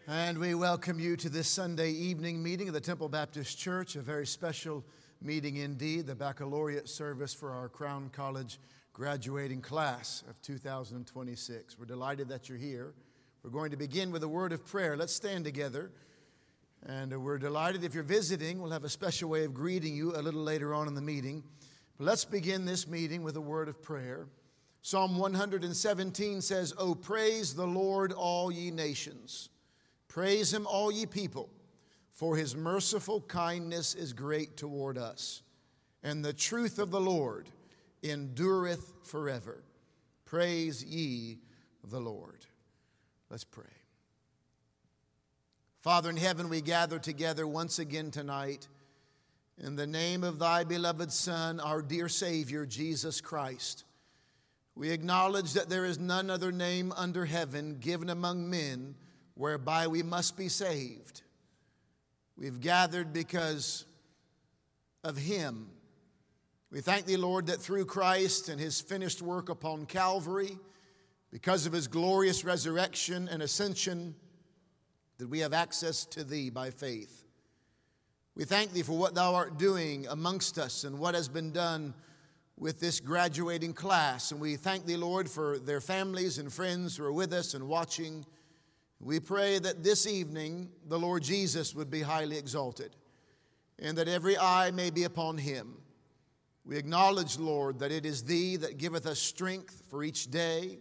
And we welcome you to this Sunday evening meeting of the Temple Baptist Church, a very special meeting indeed, the baccalaureate service for our Crown College graduating class of 2026. We're delighted that you're here. We're going to begin with a word of prayer. Let's stand together. And we're delighted if you're visiting. We'll have a special way of greeting you a little later on in the meeting. But let's begin this meeting with a word of prayer. Psalm 117 says, "O praise the Lord, all ye nations. Praise him, all ye people, for his merciful kindness is great toward us, and the truth of the Lord endureth forever. Praise ye the Lord." Let's pray. Father in heaven, we gather together once again tonight in the name of thy beloved Son, our dear Savior, Jesus Christ. We acknowledge that there is none other name under heaven given among men whereby we must be saved. We've gathered because of him. We thank thee, Lord, that through Christ and his finished work upon Calvary, because of his glorious resurrection and ascension, that we have access to thee by faith. We thank thee for what thou art doing amongst us and what has been done with this graduating class. And we thank thee, Lord, for their families and friends who are with us and watching. We pray that this evening the Lord Jesus would be highly exalted and that every eye may be upon him. We acknowledge, Lord, that it is thee that giveth us strength for each day.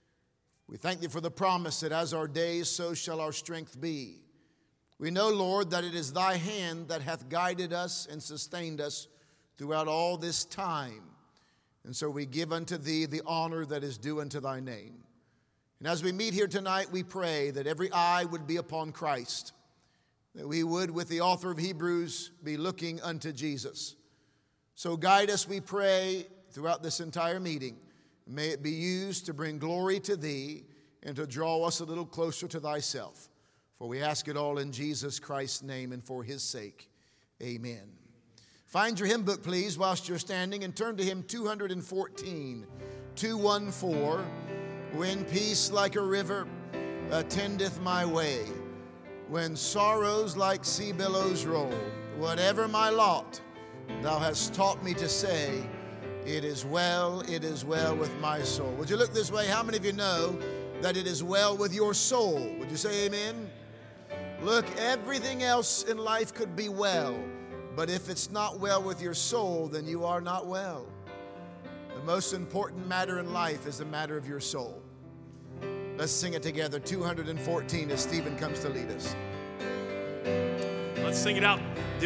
We thank thee for the promise that as our days, so shall our strength be. We know, Lord, that it is thy hand that hath guided us and sustained us throughout all this time. And so we give unto thee the honor that is due unto thy name. And as we meet here tonight, we pray that every eye would be upon Christ, that we would, with the author of Hebrews, be looking unto Jesus. So guide us, we pray, throughout this entire meeting. May it be used to bring glory to thee and to draw us a little closer to thyself. For we ask it all in Jesus Christ's name and for his sake. Amen. Find your hymn book, please, whilst you're standing, and turn to hymn 214, 214. When peace like a river attendeth my way, when sorrows like sea billows roll, whatever my lot, thou hast taught me to say, it is well with my soul. Would you look this way? How many of you know that it is well with your soul? Would you say amen? Look, everything else in life could be well, but if it's not well with your soul, then you are not well. The most important matter in life is the matter of your soul. Let's sing it together, 214, as Stephen comes to lead us. Let's sing it out.